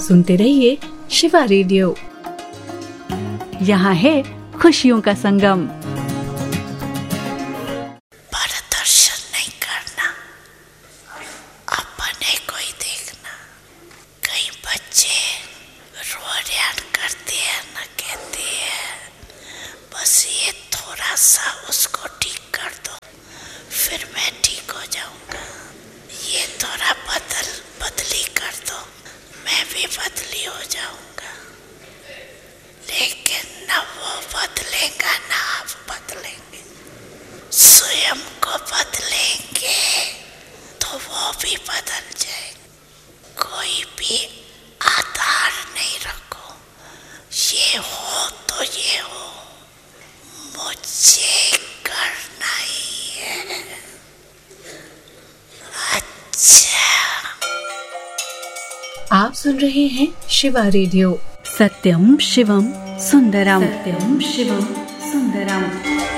सुनते रहिए शिवा रेडियो। यहाँ है खुशियों का संगम। दर्शन नहीं करना, अपने को ही देखना। कई बच्चे रोयान करते हैं ना, कहते हैं बस ये थोड़ा सा उसको ठीक कर दो फिर मैं ठीक हो जाऊंगा। ये थोड़ा बदली कर दो मैं भी बदली हो जाऊंगा। लेकिन न वो बदलेगा ना आप बदलेंगे। स्वयं को बदलेंगे तो वो भी बदल जाएंगे। कोई भी आधार नहीं रखो, ये हो तो ये हो, मुझे करना ही है। अच्छा, आप सुन रहे हैं शिवा रेडियो। सत्यम शिवम सुंदरम। सत्यम शिवम सुंदरम।